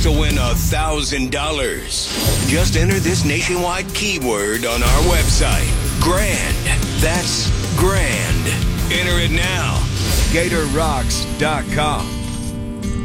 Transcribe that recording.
to win $1,000. Just enter this nationwide keyword on our website. Grand. That's grand. Enter it now. GatorRocks.com.